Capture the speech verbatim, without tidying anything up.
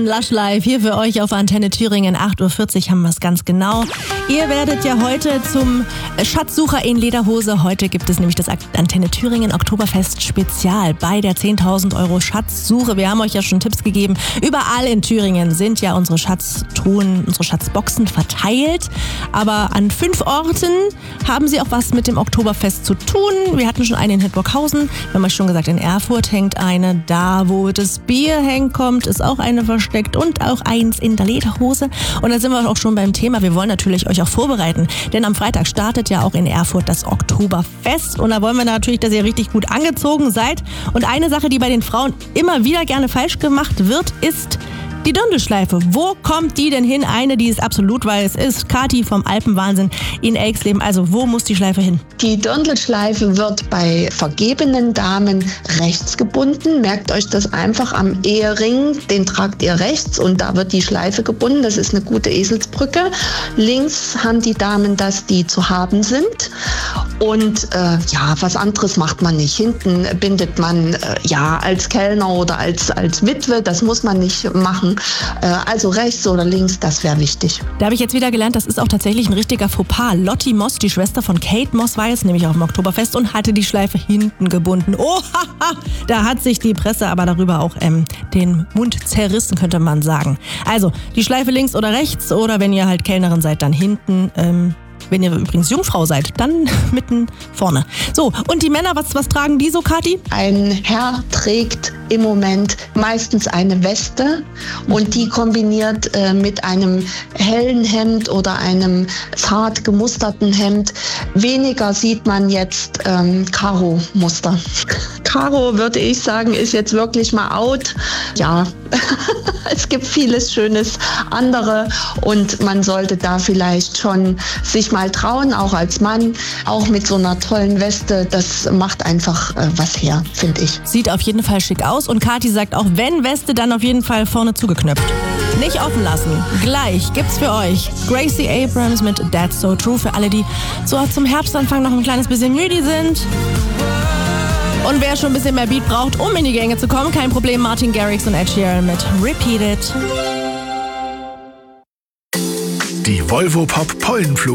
Lush Live hier für euch auf Antenne Thüringen. acht Uhr vierzig haben wir es ganz genau. Ihr werdet ja heute zum Schatzsucher in Lederhose. Heute gibt es nämlich das Antenne Thüringen Oktoberfest Spezial bei der zehntausend Euro Schatzsuche. Wir haben euch ja schon Tipps gegeben. Überall in Thüringen sind ja unsere Schatztruhen, unsere Schatzboxen verteilt. Aber an fünf Orten haben sie auch was mit dem Oktoberfest zu tun. Wir hatten schon eine in Hildburghausen. Wir haben euch schon gesagt, in Erfurt hängt eine. Da, wo das Bier hängt, kommt, ist auch eine versteckt. Und auch eins in der Lederhose. Und dann sind wir auch schon beim Thema. Wir wollen natürlich euch auch vorbereiten. Denn am Freitag startet ja auch in Erfurt das Oktoberfest. Und da wollen wir natürlich, dass ihr richtig gut angezogen seid. Und eine Sache, die bei den Frauen immer wieder gerne falsch gemacht wird, ist die Dirndlschleife. Wo kommt die denn hin? Eine, die ist absolut, weil es ist Kathi vom Alpenwahnsinn in Elxleben. Also wo muss die Schleife hin? Die Dirndlschleife wird bei vergebenen Damen rechts gebunden. Merkt euch das einfach am Ehering. Den tragt ihr rechts und da wird die Schleife gebunden. Das ist eine gute Eselsbrücke. Links haben die Damen das, die zu haben sind. Und äh, ja, was anderes macht man nicht. Hinten bindet man äh, ja als Kellner oder als, als Witwe. Das muss man nicht machen. Äh, also rechts oder links, das wäre wichtig. Da habe ich jetzt wieder gelernt, das ist auch tatsächlich ein richtiger Fauxpas. Lotti Moss, die Schwester von Kate Moss, war jetzt nämlich auf dem Oktoberfest und hatte die Schleife hinten gebunden. Oh, haha, da hat sich die Presse aber darüber auch ähm, den Mund zerrissen, könnte man sagen. Also, die Schleife links oder rechts oder wenn ihr halt Kellnerin seid, dann hinten. Ähm, Wenn ihr übrigens Jungfrau seid, dann mitten vorne. So, und die Männer, was, was tragen die so, Kathi? Ein Herr trägt im Moment meistens eine Weste und die kombiniert äh, mit einem hellen Hemd oder einem zart gemusterten Hemd. Weniger sieht man jetzt ähm, Karo-Muster. Karo, würde ich sagen, ist jetzt wirklich mal out. Ja, es gibt vieles Schönes andere und man sollte da vielleicht schon sich mal trauen, auch als Mann, auch mit so einer tollen Weste. Das macht einfach äh, was her, finde ich. Sieht auf jeden Fall schick aus und Kathi sagt auch, wenn Weste, dann auf jeden Fall vorne zugeknöpft. Nicht offen lassen. Gleich gibt's für euch Gracie Abrams mit That's So True für alle, die so zum Herbstanfang noch ein kleines bisschen müde sind. Und wer schon ein bisschen mehr Beat braucht, um in die Gänge zu kommen, kein Problem, Martin Garrix und Ed Sheeran mit Repeat It. Die Volvo Pop Pollenflug